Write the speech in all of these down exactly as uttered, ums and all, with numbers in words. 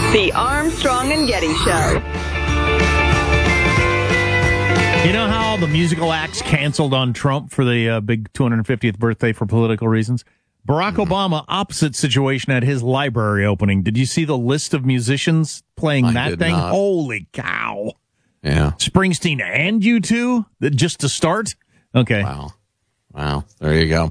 The Armstrong and Getty Show. You know how the musical acts canceled on Trump for the uh, big two hundred fiftieth birthday for political reasons? Barack Obama, opposite situation at his library opening. Did you see the list of musicians playing I that did thing? not. Holy cow. Yeah. Springsteen and U two, just to start? Okay. Wow. Wow. There you go.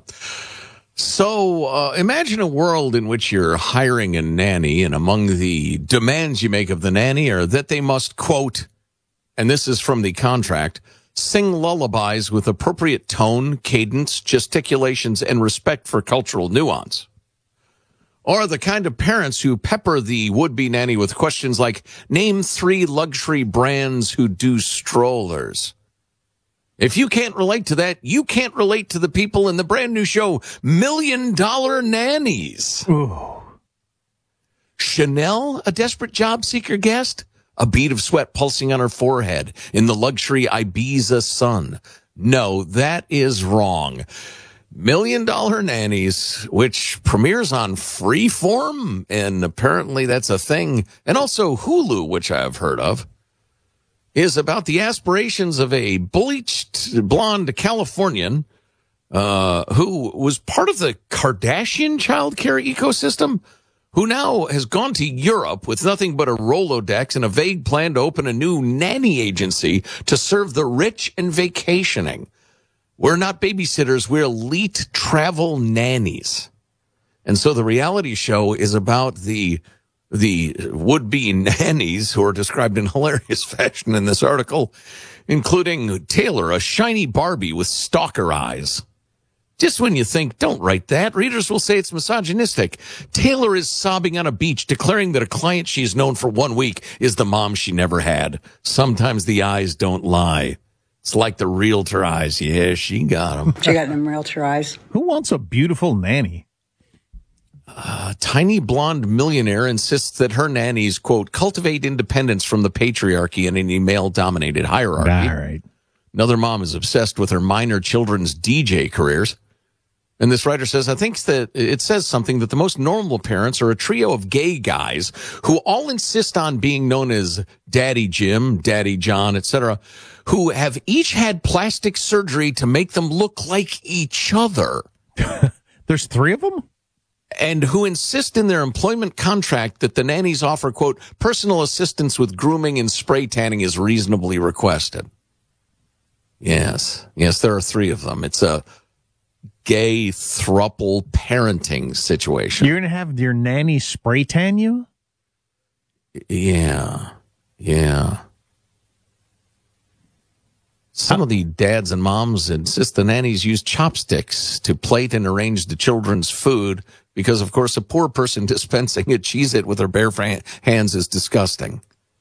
So uh, imagine a world in which you're hiring a nanny, and among the demands you make of the nanny are that they must, quote, and this is from the contract, sing lullabies with appropriate tone, cadence, gesticulations, and respect for cultural nuance. Or the kind of parents who pepper the would-be nanny with questions like, name three luxury brands who do strollers. If you can't relate to that, you can't relate to the people in the brand new show, Million Dollar Nannies. Ooh. Chanel, a desperate job seeker guest? A bead of sweat pulsing on her forehead in the luxury Ibiza sun. No, that is wrong. Million Dollar Nannies, which premieres on Freeform, and apparently that's a thing, and also Hulu, which I have heard of, is about the aspirations of a bleached blonde Californian uh, who was part of the Kardashian childcare ecosystem, who now has gone to Europe with nothing but a Rolodex and a vague plan to open a new nanny agency to serve the rich and vacationing. We're not babysitters, we're elite travel nannies. And so the reality show is about the the would-be nannies who are described in hilarious fashion in this article, including Taylor, a shiny Barbie with stalker eyes. Just when you think, don't write that, readers will say it's misogynistic. Taylor is sobbing on a beach, declaring that a client she's known for one week is the mom she never had. Sometimes the eyes don't lie. It's like the realtor eyes. Yeah, she got them. She got them realtor eyes. Who wants a beautiful nanny? A tiny blonde millionaire insists that her nannies, quote, cultivate independence from the patriarchy and any male-dominated hierarchy. All right. Another mom is obsessed with her minor children's D J careers. And this writer says, I think that it says something that the most normal parents are a trio of gay guys who all insist on being known as Daddy Jim, Daddy John, et cetera, who have each had plastic surgery to make them look like each other. There's three of them? And who insist in their employment contract that the nannies offer, quote, personal assistance with grooming and spray tanning is reasonably requested. Yes. Yes, there are three of them. It's a gay throuple parenting situation. You're going to have your nanny spray tan you? Yeah. Yeah. Some of the dads and moms insist the nannies use chopsticks to plate and arrange the children's food because, of course, a poor person dispensing a Cheez-It with her bare fran- hands is disgusting.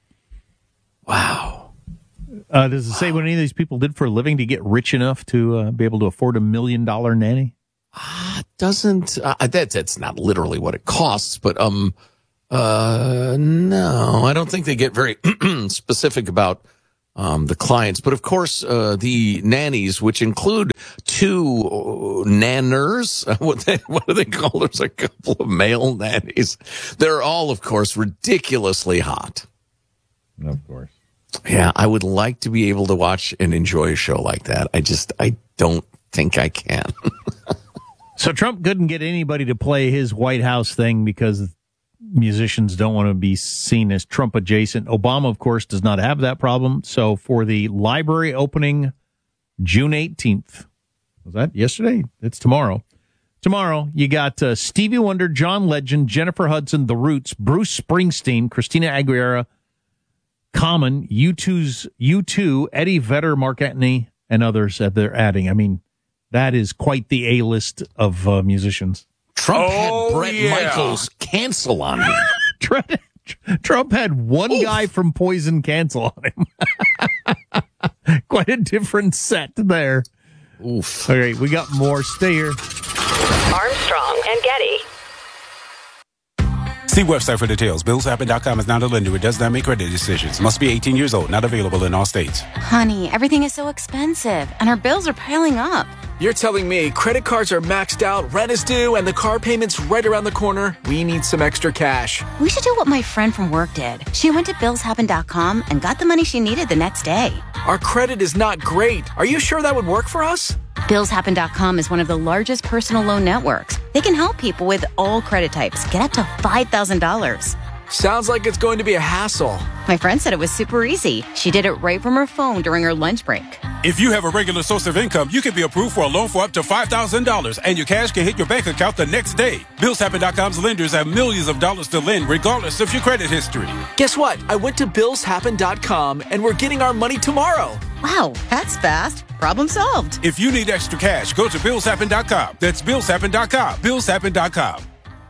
Wow. Uh, does it say what any of these people did for a living to get rich enough to uh, be able to afford a million dollar nanny? Uh, doesn't, uh, that, that's not literally what it costs, but, um, uh, no, I don't think they get very specific about Um, the clients, but of course, uh, the nannies, which include two uh, nanners, what, they, what do they call? There's a couple of male nannies. They're all, of course, ridiculously hot. Of course. Yeah, I would like to be able to watch and enjoy a show like that. I just, I don't think I can. So Trump couldn't get anybody to play his White House thing because musicians don't want to be seen as Trump adjacent. Obama, of course, does not have that problem. So for the library opening June eighteenth, was that yesterday? It's tomorrow. Tomorrow, you got uh, Stevie Wonder, John Legend, Jennifer Hudson, The Roots, Bruce Springsteen, Christina Aguilera, Common, U two's U two, Eddie Vedder, Mark Anthony, and others that they're adding. I mean, that is quite the A-list of uh, musicians. Trump Oh, had Bret yeah. Michaels cancel on him. Trump, Trump had one Oof. guy from Poison cancel on him. Quite a different set there. Oof. All right, we got more. Stay here. Armstrong and Getty. See website for details. Bills Happen dot com is not a lender. It does not make credit decisions. Must be eighteen years old. Not available in all states. Honey, everything is so expensive, and our bills are piling up. You're telling me credit cards are maxed out, rent is due, and the car payment's right around the corner? We need some extra cash. We should do what my friend from work did. She went to bills happen dot com and got the money she needed the next day. Our credit is not great. Are you sure that would work for us? bills happen dot com is one of the largest personal loan networks. They can help people with all credit types get up to five thousand dollars. Sounds like it's going to be a hassle. My friend said it was super easy. She did it right from her phone during her lunch break. If you have a regular source of income, you can be approved for a loan for up to five thousand dollars, and your cash can hit your bank account the next day. bills happen dot com's lenders have millions of dollars to lend, regardless of your credit history. Guess what? I went to bills happen dot com, and we're getting our money tomorrow. Wow, that's fast. Problem solved. If you need extra cash, go to bills happen dot com. That's bills happen dot com. bills happen dot com.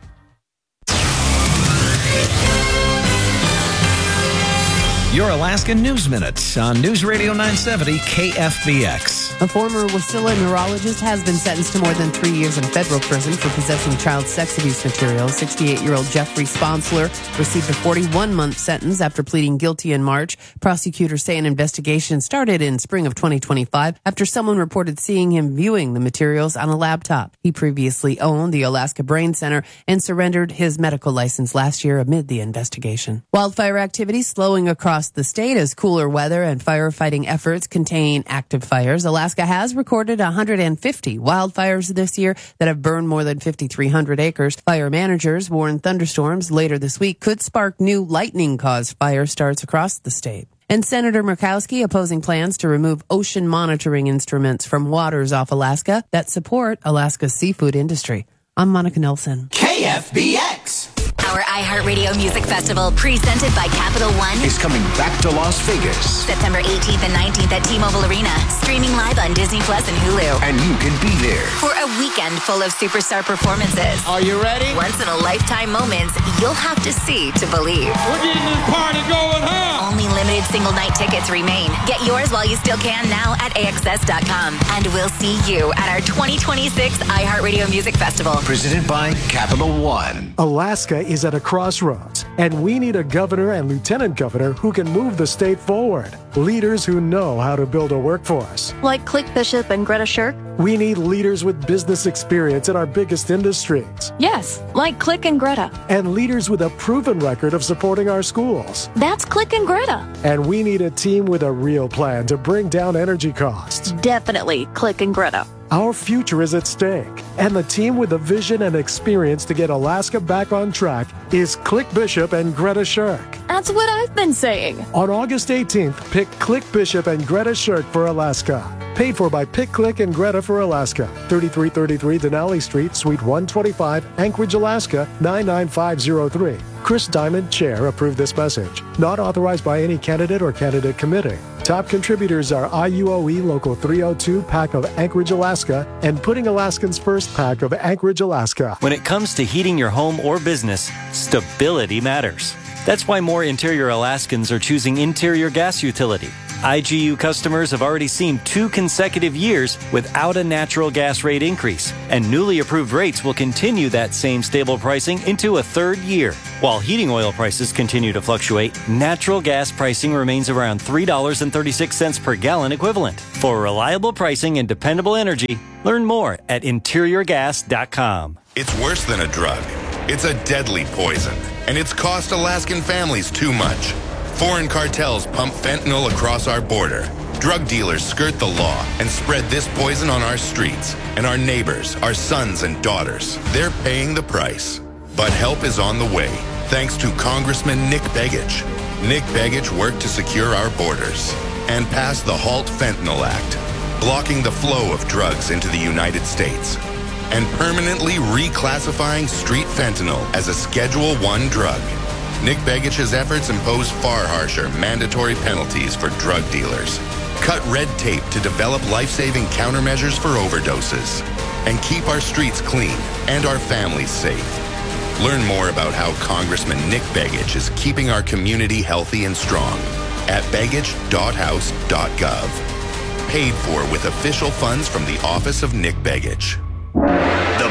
Your Alaska News Minute on News Radio nine seventy K F B X. A former Wasilla neurologist has been sentenced to more than three years in federal prison for possessing child sex abuse material. sixty-eight-year-old Jeffrey Sponsler received a forty-one month sentence after pleading guilty in March. Prosecutors say an investigation started in spring of twenty twenty-five after someone reported seeing him viewing the materials on a laptop. He previously owned the Alaska Brain Center and surrendered his medical license last year amid the investigation. Wildfire activity slowing across the state as cooler weather and firefighting efforts contain active fires. Alaska has recorded one hundred fifty wildfires this year that have burned more than fifty-three hundred acres. Fire managers warn thunderstorms later this week could spark new lightning-caused fire starts across the state. And Senator Murkowski opposing plans to remove ocean monitoring instruments from waters off Alaska that support Alaska's seafood industry. I'm Monica Nelson. K F B X. Our iHeartRadio Music Festival, presented by Capital One, is coming back to Las Vegas. September eighteenth and nineteenth at T-Mobile Arena, streaming live on Disney Plus and Hulu. And you can be there for a weekend full of superstar performances. Are you ready? Once-in-a-lifetime moments you'll have to see to believe. We're getting this party going, huh? Only limited single-night tickets remain. Get yours while you still can now at A X S dot com. And we'll see you at our twenty twenty-six iHeartRadio Music Festival. Presented by Capital One. Alaska is at a crossroads, and we need a governor and lieutenant governor who can move the state forward. Leaders who know how to build a workforce. Like Click Bishop and Greta Shirk? We need leaders with business experience in our biggest industries. Yes, like Click and Greta. And leaders with a proven record of supporting our schools. That's Click and Greta. And we need a team with a real plan to bring down energy costs. Definitely Click and Greta. Our future is at stake, and the team with the vision and experience to get Alaska back on track is Click Bishop and Greta Shirk. That's what I've been saying. On August eighteenth, pick Click Bishop and Greta Shirk for Alaska. Paid for by Pick, Click, and Greta for Alaska. thirty-three thirty-three Denali Street, Suite one twenty-five, Anchorage, Alaska, nine nine five zero three. Chris Diamond, Chair, approved this message. Not authorized by any candidate or candidate committee. Top contributors are I U O E Local three oh two PAC of Anchorage, Alaska, and Putting Alaskans First PAC of Anchorage, Alaska. When it comes to heating your home or business, stability matters. That's why more interior Alaskans are choosing Interior Gas Utility. I G U customers have already seen two consecutive years without a natural gas rate increase, and newly approved rates will continue that same stable pricing into a third year. While heating oil prices continue to fluctuate, natural gas pricing remains around three dollars and thirty-six cents per gallon equivalent. For reliable pricing and dependable energy, learn more at interior gas dot com. It's worse than a drug. It's a deadly poison, and it's cost Alaskan families too much. Foreign cartels pump fentanyl across our border. Drug dealers skirt the law and spread this poison on our streets. And our neighbors, our sons and daughters, they're paying the price. But help is on the way, thanks to Congressman Nick Begich. Nick Begich worked to secure our borders and pass the HALT Fentanyl Act, blocking the flow of drugs into the United States and permanently reclassifying street fentanyl as a Schedule One drug. Nick Begich's efforts impose far harsher mandatory penalties for drug dealers, cut red tape to develop life-saving countermeasures for overdoses, and keep our streets clean and our families safe. Learn more about how Congressman Nick Begich is keeping our community healthy and strong at begich dot house dot gov. Paid for with official funds from the Office of Nick Begich. The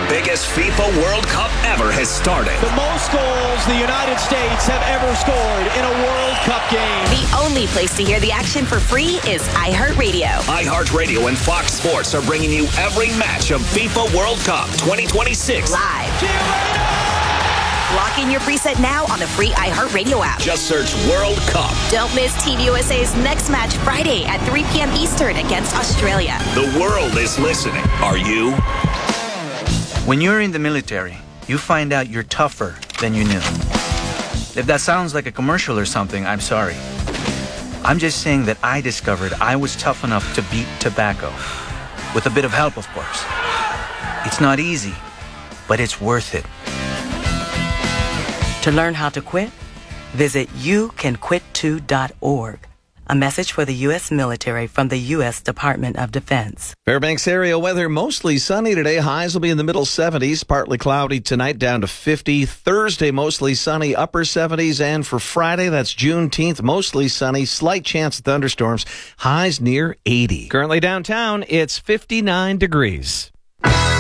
biggest FIFA World Cup ever has started. The most goals the United States have ever scored in a World Cup game. The only place to hear the action for free is iHeartRadio. iHeartRadio and Fox Sports are bringing you every match of FIFA World Cup twenty twenty-six. Live. Lock in your preset now on the free iHeartRadio app. Just search World Cup. Don't miss Team U S A's next match Friday at three p.m. Eastern against Australia. The world is listening. Are you? When you're in the military, you find out you're tougher than you knew. If that sounds like a commercial or something, I'm sorry. I'm just saying that I discovered I was tough enough to beat tobacco. With a bit of help, of course. It's not easy, but it's worth it. To learn how to quit, visit you can quit too dot org. A message for the U S military from the U S Department of Defense. Fairbanks area weather, mostly sunny today. Highs will be in the middle seventies. Partly cloudy tonight, down to fifty. Thursday, mostly sunny, upper seventies. And for Friday, that's Juneteenth, mostly sunny. Slight chance of thunderstorms. Highs near eighty. Currently downtown, it's fifty-nine degrees.